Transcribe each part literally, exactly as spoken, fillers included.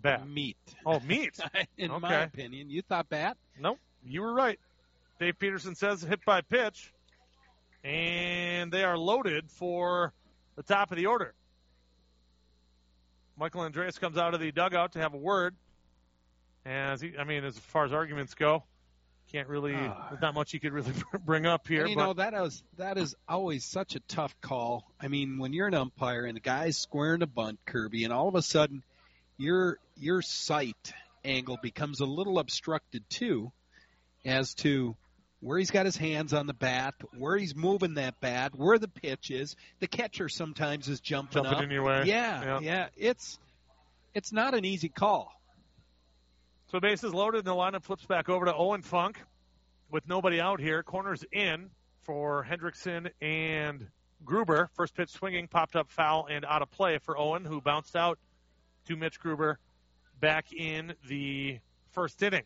bat? Meat. Oh, meat. In okay. my opinion. You thought bat? Nope. You were right. Dave Peterson says hit by pitch. And they are loaded for the top of the order. Michael Andreas comes out of the dugout to have a word. As he, I mean, as far as arguments go, can't really, uh, there's not much you could really bring up here. And you but. know, that is, that is always such a tough call. I mean, when you're an umpire and the guy's squaring a bunt, Kirby, and all of a sudden your your sight angle becomes a little obstructed too as to where he's got his hands on the bat, where he's moving that bat, where the pitch is. The catcher sometimes is jumping, jumping up. in your way. Yeah, yeah, yeah. It's it's not an easy call. So bases loaded, and the lineup flips back over to Owen Funk with nobody out here. Corners in for Hendrickson and Gruber. First pitch swinging, popped up foul and out of play for Owen, who bounced out to Mitch Gruber back in the first inning.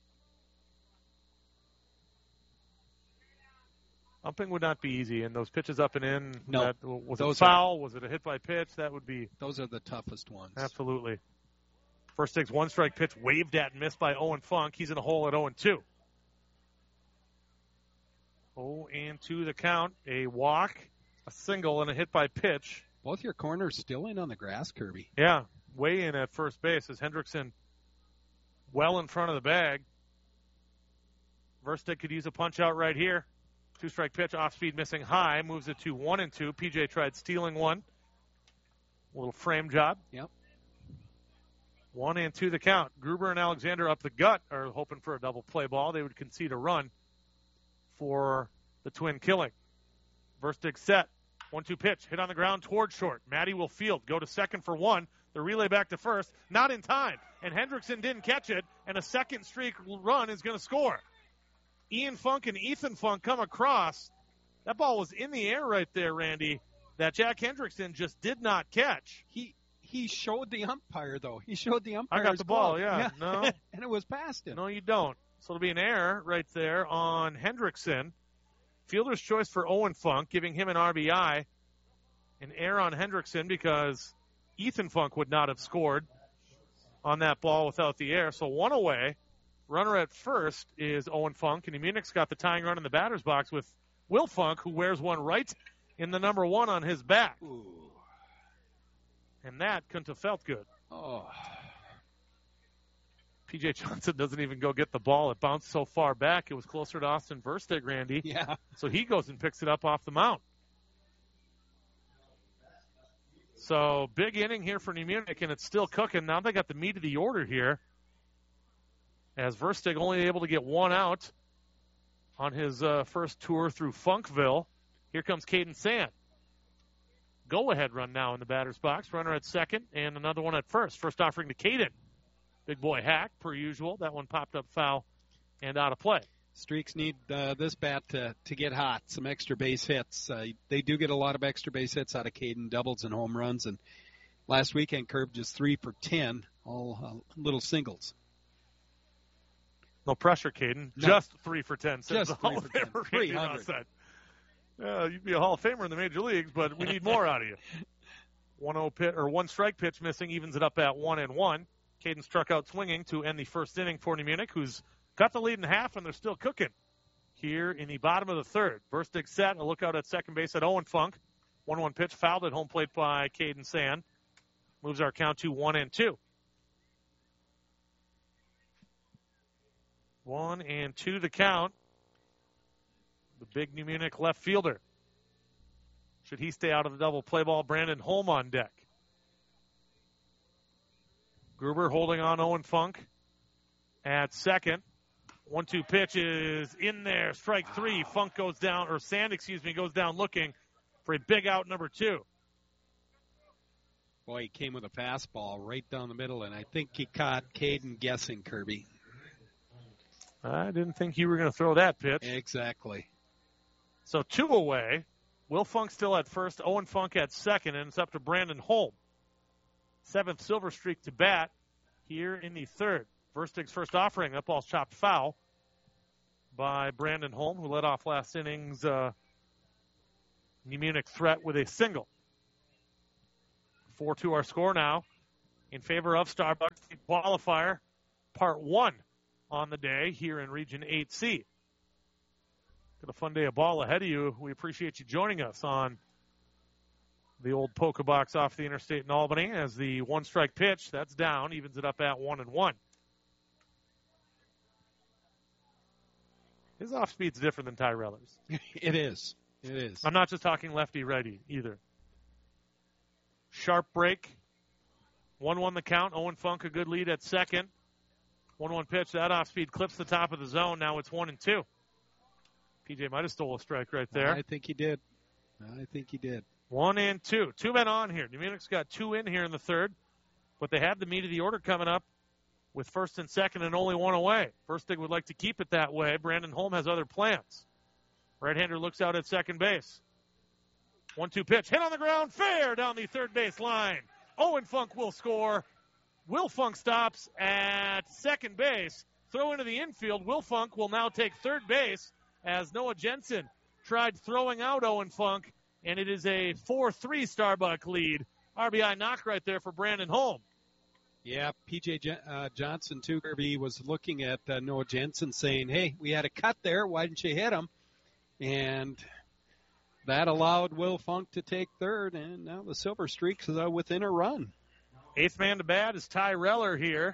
Umping would not be easy, and those pitches up and in, no, that, was those it foul? Are, was it a hit by pitch? That would be. Those are the toughest ones. Absolutely. First six, one strike pitch waved at and missed by Owen Funk. He's in a hole at oh and two. oh and two the count. A walk, a single, and a hit by pitch. Both your corners still in on the grass, Kirby. Yeah, way in at first base as Hendrickson well in front of the bag. Versteeg could use a punch out right here. Two strike pitch, off speed, missing high, moves it to one and two. P J tried stealing one. A little frame job. Yep. One and two the count. Gruber and Alexander up the gut are hoping for a double play ball. They would concede a run for the twin killing. Versteeg set. One two pitch. Hit on the ground toward short. Matty will field. Go to second for one. The relay back to first. Not in time. And Hendrickson didn't catch it. And a second streak run is going to score. Ian Funk and Ethan Funk come across. That ball was in the air right there, Randy, that Jack Hendrickson just did not catch. He he showed the umpire, though. He showed the umpire. I got the ball, yeah. yeah. No. And it was past him. No, you don't. So it'll be an error right there on Hendrickson. Fielder's choice for Owen Funk, giving him an R B I. An error on Hendrickson because Ethan Funk would not have scored on that ball without the error. So one away. Runner at first is Owen Funk, and Munich's got the tying run in the batter's box with Will Funk, who wears one right in the number one on his back. Ooh. And that couldn't have felt good. Oh. P J Johnson doesn't even go get the ball. It bounced so far back, it was closer to Austin Versteeg, Randy. Yeah. So he goes and picks it up off the mound. So big inning here for New Munich, and it's still cooking. Now they got the meat of the order here, as Versteeg only able to get one out on his uh, first tour through Funkville. Here comes Caden Sand. Go-ahead run now in the batter's box. Runner at second and another one at first. First offering to Caden. Big boy hack, per usual. That one popped up foul and out of play. Streaks need uh, this bat to, to get hot, some extra base hits. Uh, they do get a lot of extra base hits out of Caden, doubles and home runs. And last weekend, Curb just three for ten, all uh, little singles. No pressure, Caden. No. Just three for ten. Just three for ten. three hundred. Yeah, you'd be a Hall of Famer in the major leagues, but we need more out of you. one oh pitch or one strike pitch missing evens it up at one and one. Caden struck out swinging to end the first inning for New Munich, who's got the lead in half and they're still cooking here in the bottom of the third. Versteeg set, a lookout at second base at Owen Funk. one one pitch fouled at home plate by Caden Sand. Moves our count to one and two. One and two the count. The big New Munich left fielder. Should he stay out of the double play ball, Brandon Holm on deck. Gruber holding on Owen Funk at second. one two pitch is in there. Strike three. Funk goes down, or Sand, excuse me, goes down looking for a big out number two. Boy, he came with a fastball right down the middle, and I think he caught Caden guessing, Kirby. I didn't think you were going to throw that pitch. Exactly. So two away. Will Funk still at first, Owen Funk at second, and it's up to Brandon Holm. Seventh silver streak to bat here in the third. Versteeg's first offering, that ball's chopped foul by Brandon Holm, who led off last inning's uh, New Munich threat with a single. four two our score now. in favor of Starbucks qualifier, part one on the day here in Region eight C. Got a fun day of ball ahead of you. We appreciate you joining us on the old Polka box off the interstate in Albany as the one-strike pitch, that's down, evens it up at one and one. His off-speed's different than Tyreller's. It is. It is. I'm not just talking lefty-righty either. Sharp break. one one the count. Owen Funk a good lead at second. one one pitch. That off-speed clips the top of the zone. Now it's one and two. P J might have stole a strike right there. I think he did. I think he did. One and two. Two men on here. New Munich's got two in here in the third, but they have the meat of the order coming up with first and second and only one away. Verstig would like to keep it that way. Brandon Holm has other plans. Right-hander looks out at second base. one two pitch. Hit on the ground. Fair down the third base line. Owen Funk will score. Will Funk stops at second base. Throw into the infield. Will Funk will now take third base as Noah Jensen tried throwing out Owen Funk, and it is a four three Starbuck lead. R B I knock right there for Brandon Holm. Yeah, P J J- uh, Johnson, too, Kirby, was looking at uh, Noah Jensen saying, hey, we had a cut there. Why didn't you hit him? And that allowed Will Funk to take third, and now the Silver Streaks is uh, within a run. Eighth man to bat is Ty Reller here.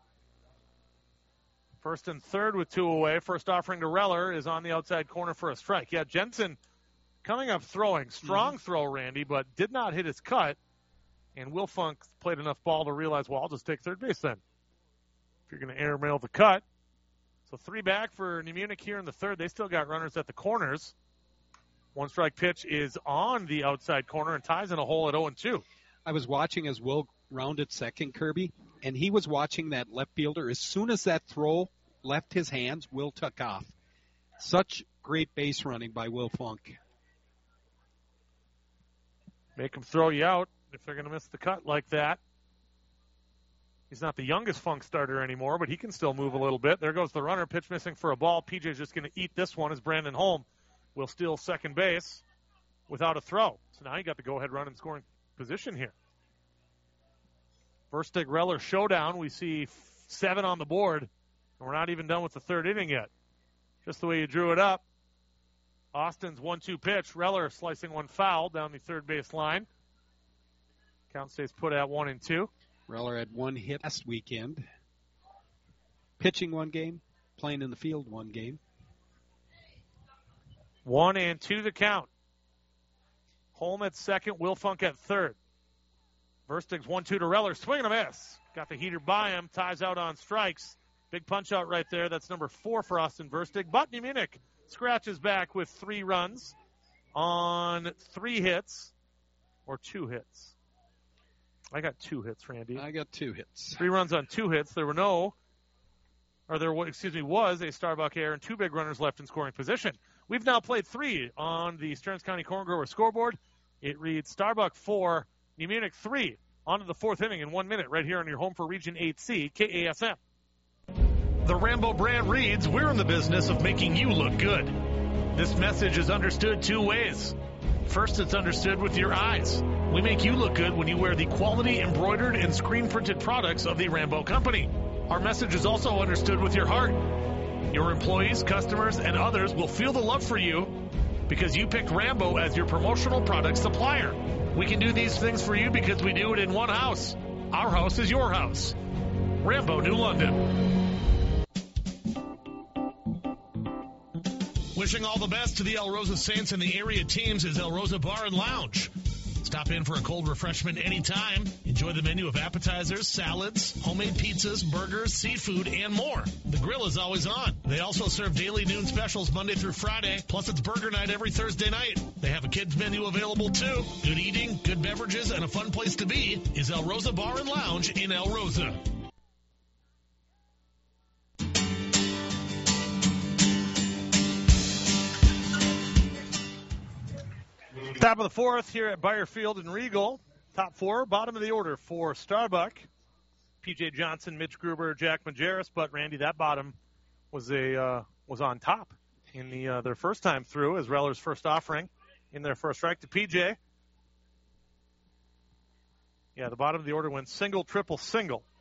First and third with two away. First offering to Reller is on the outside corner for a strike. Yeah, Jensen coming up throwing. Strong mm-hmm. throw, Randy, but did not hit his cut. And Will Funk played enough ball to realize, well, I'll just take third base then. If you're going to airmail the cut. So three back for New Munich here in the third. They still got runners at the corners. One strike pitch is on the outside corner and ties in a hole at oh and two. I was watching as Will rounded second, Kirby, and he was watching that left fielder. As soon as that throw left his hands, Will took off. Such great base running by Will Funk. Make him throw you out if they're going to miss the cut like that. He's not the youngest Funk starter anymore, but he can still move a little bit. There goes the runner, pitch missing for a ball. P J's just going to eat this one as Brandon Holm will steal second base without a throw. So now you got the go-ahead run in scoring position here. Verstig Reller showdown. We see seven on the board, and we're not even done with the third inning yet. Just the way you drew it up. Austin's one two pitch. Reller slicing one foul down the third base line. Count stays put at one and two. Reller had one hit last weekend. Pitching one game, playing in the field one game. One and two the count. Holm at second, Will Funk at third. Verstig's one two to Reller. Swing and a miss. Got the heater by him. Ties out on strikes. Big punch out right there. That's number four for Austin Verstig. But New Munich scratches back with three runs on three hits or two hits. I got two hits, Randy. I got two hits. Three runs on two hits. There were no, or there, excuse me, was a Starbuck error and two big runners left in scoring position. We've now played three on the Stearns County Corn Grower scoreboard. It reads Starbuck four, New Munich three. On to the fourth inning in one minute right here on your home for Region eight C, K A S M. The Rambo brand reads, we're in the business of making you look good. This message is understood two ways. First, it's understood with your eyes. We make you look good when you wear the quality embroidered and screen-printed products of the Rambo Company. Our message is also understood with your heart. Your employees, customers, and others will feel the love for you because you picked Rambo as your promotional product supplier. We can do these things for you because we do it in one house. Our house is your house. Rambo, New London. Wishing all the best to the El Rosa Saints and the area teams is El Rosa Bar and Lounge. Stop in for a cold refreshment anytime. Enjoy the menu of appetizers, salads, homemade pizzas, burgers, seafood, and more. The grill is always on. They also serve daily noon specials Monday through Friday, plus it's burger night every Thursday night. They have a kids menu available too. Good eating, good beverages, and a fun place to be is El Rosa Bar and Lounge in El Rosa. Top of the fourth here at Bayer Field in Regal. Top four, bottom of the order for Starbuck. P J Johnson, Mitch Gruber, Jack Majerus, but Randy, that bottom was a uh, was on top in the uh, their first time through as Reller's first offering in their first strike to P J. Yeah, the bottom of the order went single, triple, single.